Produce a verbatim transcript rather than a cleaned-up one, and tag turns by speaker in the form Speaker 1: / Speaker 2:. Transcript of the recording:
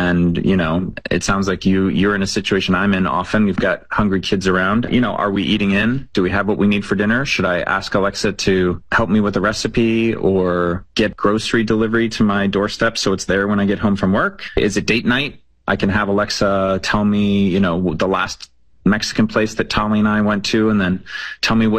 Speaker 1: And, you know, it sounds like you, you're in a situation I'm in often. You've got hungry kids around. You know, are we eating in? Do we have what we need for dinner? Should I ask Alexa to help me with a recipe or get grocery delivery to my doorstep so it's there when I get home from work? Is it date night? I can have Alexa tell me, you know, the last Mexican place that Tommy and I went to, and then tell me what